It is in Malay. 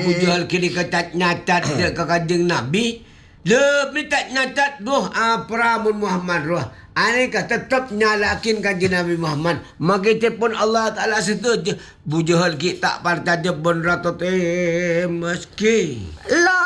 Abu Jahal kini kata nyatat ke kanjeng Nabi. Lebih tak nyatat doh Pramun Muhammad roh. Ani tetap nyalakin kanjeng Nabi Muhammad. Maka pun Allah Ta'ala setuju. Abu Jahal ki tak partai je bon ratot meski. La